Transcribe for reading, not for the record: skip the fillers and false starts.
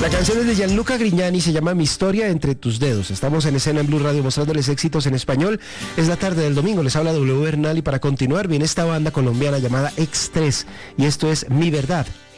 La canción es de Gianluca Grignani, se llama Mi historia entre tus dedos. Estamos en escena en Blue Radio mostrándoles éxitos en español. Es la tarde del domingo, les habla W Bernal y para continuar viene esta banda colombiana llamada X3 y esto es Mi Verdad.